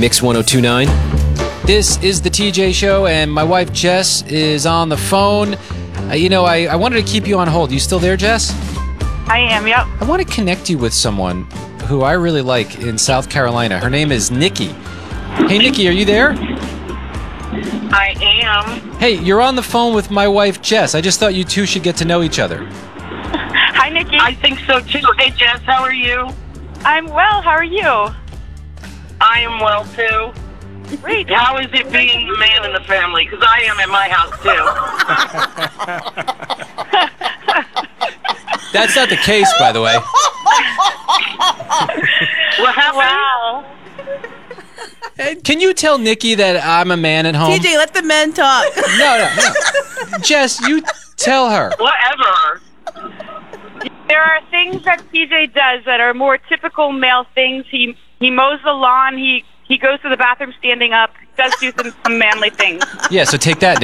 Mix 1029. This is the TJ Show, and my wife Jess is on the phone. I wanted to keep you on hold. You still there, Jess? I am, yep. I want to connect you with someone who I really like in South Carolina. Her name is Nikki. Hey, Nikki, are you there? I am. Hey, you're on the phone with my wife Jess. I just thought you two should get to know each other. Hi, Nikki. I think so too. Hey, Jess, how are you? I'm well. How are you? I am well too. Great. How is it being the man in the family? Because I am at my house too. That's not the case, by the way. What happened? Wow. Can you tell Nikki that I'm a man at home? TJ, let the men talk. No. Jess, you tell her. Whatever. There are things that TJ does that are more typical male things. He mows the lawn. He goes to the bathroom standing up. Does do some manly things. Yeah, so take that,